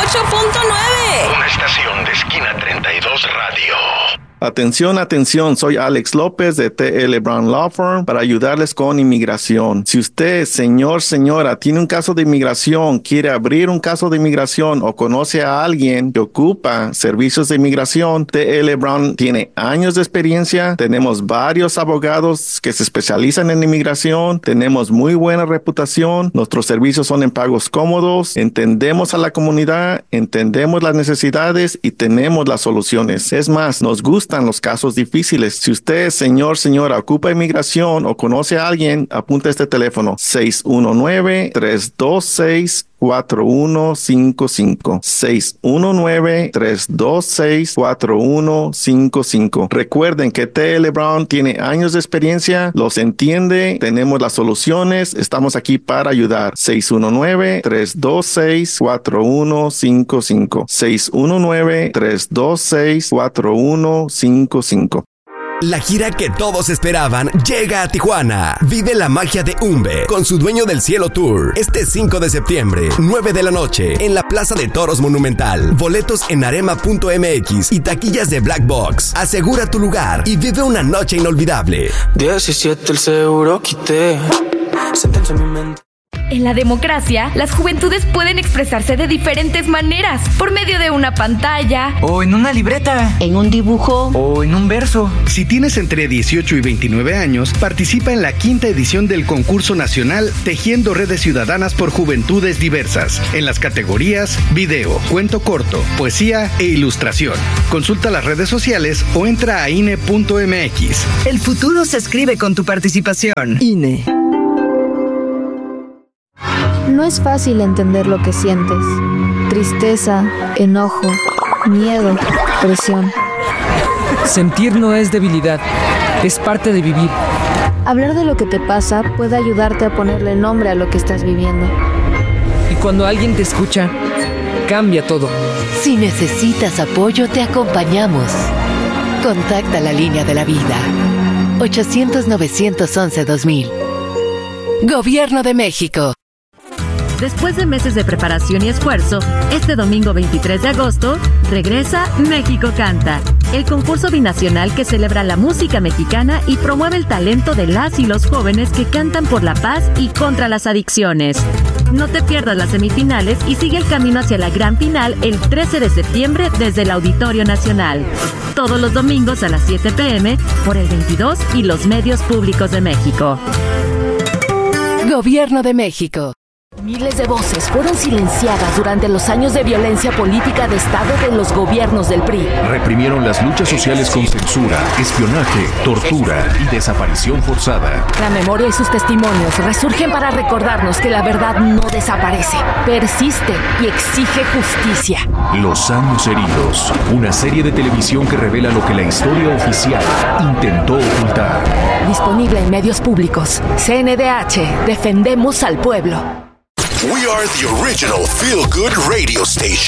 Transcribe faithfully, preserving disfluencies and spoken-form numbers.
ocho punto nueve. Una estación de Esquina treinta y dos Radio. Atención, atención, soy Alex López de T L Brown Law Firm para ayudarles con inmigración. Si usted, señor, señora, tiene un caso de inmigración, quiere abrir un caso de inmigración o conoce a alguien que ocupa servicios de inmigración, T L Brown tiene años de experiencia, tenemos varios abogados que se especializan en inmigración, tenemos muy buena reputación, nuestros servicios son en pagos cómodos, entendemos a la comunidad, entendemos las necesidades y tenemos las soluciones. Es más, nos gusta los casos difíciles. Si usted, señor, señora, ocupa inmigración o conoce a alguien, apunta este teléfono seis uno nueve, tres dos seis, cuatro uno cinco cinco. seis uno nueve, tres dos seis, cuatro uno cinco cinco. Recuerden que T L Brown tiene años de experiencia, los entiende, tenemos las soluciones, estamos aquí para ayudar. seis uno nueve, tres dos seis, cuatro uno cinco cinco. seis uno nueve, tres dos seis, cuatro uno cinco cinco. La gira que todos esperaban llega a Tijuana. Vive la magia de Umbe con su Dueño del Cielo Tour. Este cinco de septiembre, nueve de la noche, en la Plaza de Toros Monumental. Boletos en arema punto m x y taquillas de Black Box. Asegura tu lugar y vive una noche inolvidable. diecisiete el seguro quité. Sentencia en mi mente. En la democracia, las juventudes pueden expresarse de diferentes maneras, por medio de una pantalla, o en una libreta, en un dibujo, o en un verso. Si tienes entre dieciocho y veintinueve años, participa en la quinta edición del concurso nacional Tejiendo Redes Ciudadanas por Juventudes Diversas, en las categorías video, cuento corto, poesía e ilustración. Consulta las redes sociales o entra a I N E punto m x. El futuro se escribe con tu participación. I N E. No es fácil entender lo que sientes. Tristeza, enojo, miedo, presión. Sentir no es debilidad, es parte de vivir. Hablar de lo que te pasa puede ayudarte a ponerle nombre a lo que estás viviendo. Y cuando alguien te escucha, cambia todo. Si necesitas apoyo, te acompañamos. Contacta la línea de la vida. ochocientos, novecientos once, dos mil. Gobierno de México. Después de meses de preparación y esfuerzo, este domingo veintitrés de agosto, regresa México Canta, el concurso binacional que celebra la música mexicana y promueve el talento de las y los jóvenes que cantan por la paz y contra las adicciones. No te pierdas las semifinales y sigue el camino hacia la gran final el trece de septiembre desde el Auditorio Nacional. Todos los domingos a las siete p m por el veintidós y los medios públicos de México. Gobierno de México. Miles de voces fueron silenciadas durante los años de violencia política de Estado de los gobiernos del P R I. Reprimieron las luchas sociales con censura, espionaje, tortura y desaparición forzada. La memoria y sus testimonios resurgen para recordarnos que la verdad no desaparece, persiste y exige justicia. Los años heridos, una serie de televisión que revela lo que la historia oficial intentó ocultar. Disponible en medios públicos. C N D H, defendemos al pueblo. We are the original feel-good radio station.